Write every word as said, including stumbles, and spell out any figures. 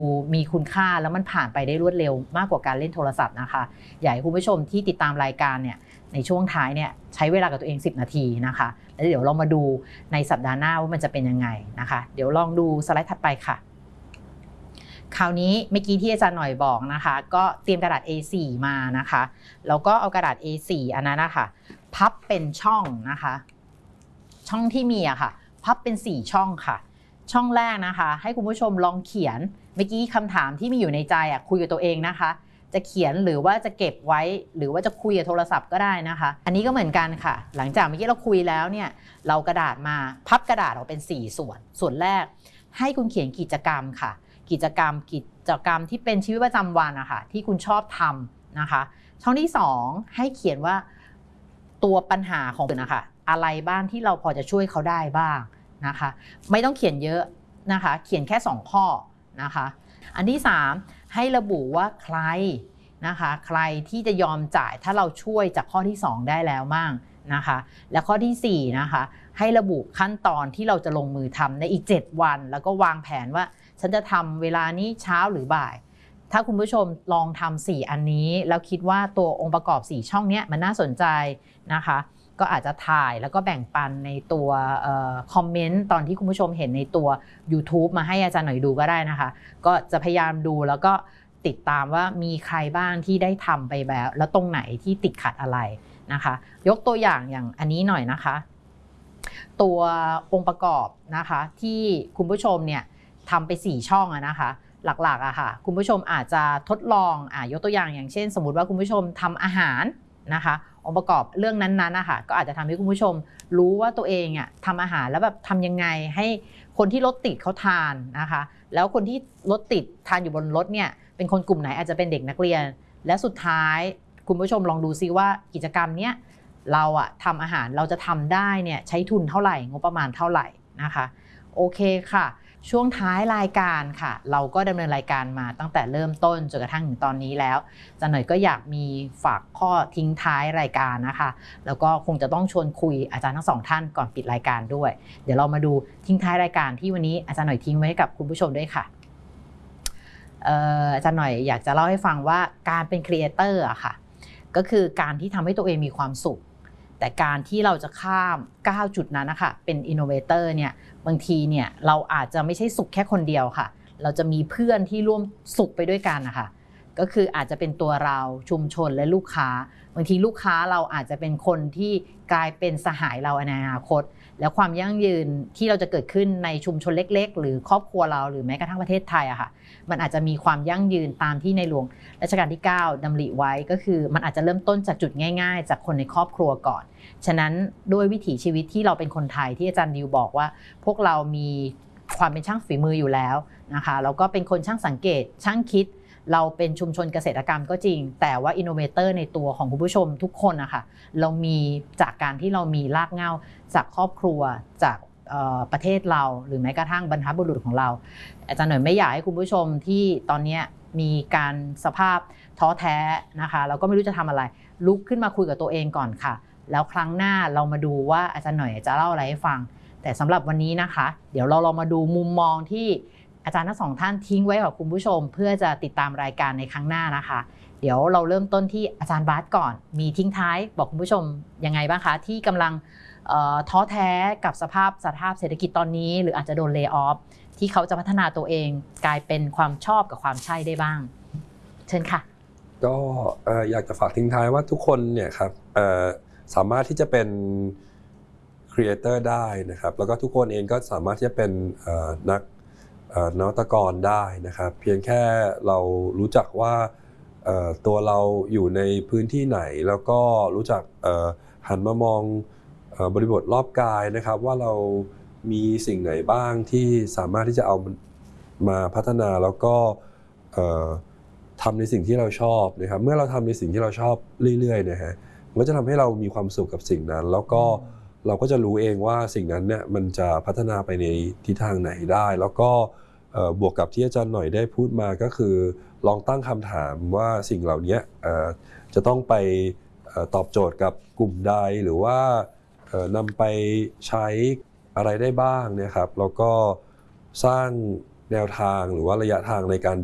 มีคุณค่าแล้วมันผ่านไปได้รวดเร็วมากกว่าการเล่นโทรศัพท์นะคะอยากให้คุณผู้ชมที่ติดตามรายการเนี่ยในช่วงท้ายเนี่ยใช้เวลากับตัวเองสิบนาทีนะคะแล้วเดี๋ยวเรามาดูในสัปดาห์หน้าว่ามันจะเป็นยังไงนะคะเดี๋ยวลองดูสไลด์ถัดไปค่ะคราวนี้เมื่อกี้ที่อาจารย์หน่อยบอกนะคะก็เตรียมกระดาษ เอ โฟร์ มานะคะแล้วก็เอากระดาษ เอ โฟร์ อันนั้นนะคะพับเป็นช่องนะคะช่องที่มีอะค่ะพับเป็นสี่ช่องค่ะช่องแรกนะคะให้คุณผู้ชมลองเขียนเมื่อกี้คำถามที่มีอยู่ในใจอ่ะคุยกับตัวเองนะคะจะเขียนหรือว่าจะเก็บไว้หรือว่าจะคุยกับโทรศัพท์ก็ได้นะคะอันนี้ก็เหมือนกันค่ะหลังจากเมื่อกี้เราคุยแล้วเนี่ยเรากระดาษมาพับกระดาษออกเป็นสี่ส่วนส่วนแรกให้คุณเขียนกิจกรรมค่ะกิจกรรมกิจกรรมที่เป็นชีวิตประจำวันนะคะที่คุณชอบทำนะคะช่องที่สองให้เขียนว่าตัวปัญหาของคุณนะคะอะไรบ้างที่เราพอจะช่วยเขาได้บ้างนะคะไม่ต้องเขียนเยอะนะคะเขียนแค่สองข้อนะคะอันที่สามให้ระบุว่าใครนะคะใครที่จะยอมจ่ายถ้าเราช่วยจากข้อที่สองได้แล้วมั่งนะคะและข้อที่สี่นะคะให้ระบุขั้นตอนที่เราจะลงมือทำในอีกเจ็ดวันแล้วก็วางแผนว่าฉันจะทำเวลานี้เช้าหรือบ่ายถ้าคุณผู้ชมลองทำสี่อันนี้แล้วคิดว่าตัวองค์ประกอบสี่ช่องนี้มันน่าสนใจนะคะก็อาจจะถ่ายแล้วก็แบ่งปันในตัวคอมเมนต์ตอนที่คุณผู้ชมเห็นในตัว YouTube มาให้อาจารย์หน่อยดูก็ได้นะคะก็จะพยายามดูแล้วก็ติดตามว่ามีใครบ้างที่ได้ทำไปแล้วแล้วตรงไหนที่ติดขัดอะไรนะคะยกตัวอย่างอย่างอันนี้หน่อยนะคะตัวองค์ประกอบนะคะที่คุณผู้ชมเนี่ยทำไปสี่ช่องอะนะคะหลักๆอะค่ะคุณผู้ชมอาจจะทดลองอ่ะยกตัวอย่างอย่างเช่นสมมุติว่าคุณผู้ชมทำอาหารนะคะองค์ประกอบเรื่องนั้นๆนะคะก็อาจจะทำให้คุณผู้ชมรู้ว่าตัวเองอ่ะทำอาหารแล้วแบบทำยังไงให้คนที่รถติดเขาทานนะคะแล้วคนที่รถติดทานอยู่บนรถเนี่ยเป็นคนกลุ่มไหนอาจจะเป็นเด็กนักเรียนและสุดท้ายคุณผู้ชมลองดูซิว่ากิจกรรมเนี้ยเราอะทำอาหารเราจะทำได้เนี่ยใช้ทุนเท่าไหร่งบประมาณเท่าไหร่นะคะโอเคค่ะช่วงท้ายรายการค่ะเราก็ดำเนินรายการมาตั้งแต่เริ่มต้นจนกระทั่งถึงตอนนี้แล้วอาจารย์หน่อยก็อยากมีฝากข้อทิ้งท้ายรายการนะคะแล้วก็คงจะต้องชวนคุยอาจารย์ทั้งสองท่านก่อนปิดรายการด้วยเดี๋ยวเรามาดูทิ้งท้ายรายการที่วันนี้อาจารย์หน่อยทิ้งไว้กับคุณผู้ชมด้วยค่ะอาจารย์หน่อยอยากจะเล่าให้ฟังว่าการเป็นครีเอเตอร์อะค่ะก็คือการที่ทำให้ตัวเองมีความสุขแต่การที่เราจะข้ามก้าวจุดนั้นนะคะเป็นอินโนเวเตอร์เนี่ยบางทีเนี่ยเราอาจจะไม่ใช่สุขแค่คนเดียวค่ะเราจะมีเพื่อนที่ร่วมสุขไปด้วยกันนะคะก็คืออาจจะเป็นตัวเราชุมชนและลูกค้าบางทีลูกค้าเราอาจจะเป็นคนที่กลายเป็นสหายเราในอนาคตแล้วความยั่งยืนที่เราจะเกิดขึ้นในชุมชนเล็กๆหรือครอบครัวเราหรือแม้กระทั่งประเทศไทยอะค่ะมันอาจจะมีความยั่งยืนตามที่ในหลวงรัชกาลที่เก้าดำริไว้ก็คือมันอาจจะเริ่มต้นจากจุดง่ายๆจากคนในครอบครัวก่อนฉะนั้นด้วยวิถีชีวิตที่เราเป็นคนไทยที่อาจารย์ดิวบอกว่าพวกเรามีความเป็นช่างฝีมืออยู่แล้วนะคะแล้วก็เป็นคนช่างสังเกตช่างคิดเราเป็นชุมชนเกษตรกรรมก็จริงแต่ว่าอินโนเวเตอร์ในตัวของคุณผู้ชมทุกคนนะคะเรามีจากการที่เรามีรากเหง้าจากครอบครัวจากประเทศเราหรือแม้กระทั่งบรรพบุรุษของเราอาจารย์หน่อยไม่อยากให้คุณผู้ชมที่ตอนนี้มีการสภาพท้อแท้นะคะเราก็ไม่รู้จะทำอะไรลุกขึ้นมาคุยกับตัวเองก่อนค่ะแล้วครั้งหน้าเรามาดูว่าอาจารย์หน่อยจะเล่าอะไรให้ฟังแต่สำหรับวันนี้นะคะเดี๋ยวเราลองมาดูมุมมองที่อาจารย์ทั้งสองท่านทิ้งไว้กับคุณผู้ชมเพื่อจะติดตามรายการในครั้งหน้านะคะเดี๋ยวเราเริ่มต้นที่อาจารย์บาสก่อนมีทิ้งท้ายบอกคุณผู้ชมยังไงบ้างคะที่กำลังท้อแท้กับสภาพสภาพเศรษฐกิจตอนนี้หรืออาจจะโดนเลย์ออฟที่เขาจะพัฒนาตัวเองกลายเป็นความชอบกับความใช่ได้บ้างเชิญค่ะก็อยากจะฝากทิ้งท้ายว่าทุกคนเนี่ยครับสามารถที่จะเป็นครีเอเตอร์ได้นะครับแล้วก็ทุกคนเองก็สามารถที่จะเป็นนักนวัตกรได้นะครับเพียงแค่เรารู้จักว่าตัวเราอยู่ในพื้นที่ไหนแล้วก็รู้จักหันมามองบริบทรอบกายนะครับว่าเรามีสิ่งไหนบ้างที่สามารถที่จะเอามาพัฒนาแล้วก็ทำในสิ่งที่เราชอบนะครับเมื่อเราทำในสิ่งที่เราชอบเรื่อยๆนะฮะมันก็จะทำให้เรามีความสุขกับสิ่งนั้นแล้วก็เราก็จะรู้เองว่าสิ่งนั้นเนี่ยมันจะพัฒนาไปในทิศทางไหนได้แล้วก็บวกกับที่อาจารย์หน่อยได้พูดมาก็คือลองตั้งคำถามว่าสิ่งเหล่านี้จะต้องไปตอบโจทย์กับกลุ่มใดหรือว่านำไปใช้อะไรได้บ้างนะครับแล้วก็สร้างแนวทางหรือว่าระยะทางในการ